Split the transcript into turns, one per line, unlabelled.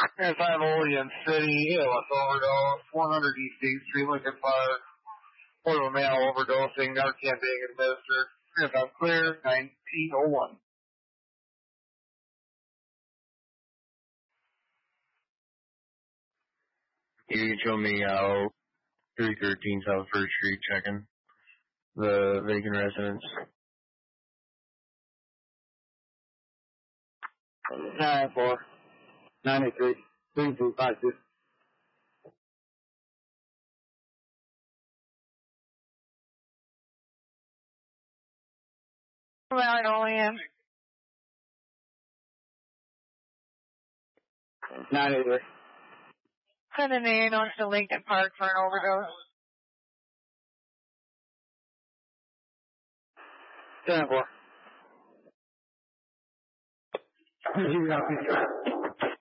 And 5 Olean City, ALS overdose, 100 East 8th Street, Lincoln Park. Report of a male overdosing, Narcan being administered. If I'm clear, 1901.
You can show me 313 South 1st Street checking the vacant residence.
9-4, 93, 3252.
Mount Olean.
983.
Send an ambulance to Lincoln Park for an overdose.
10-4.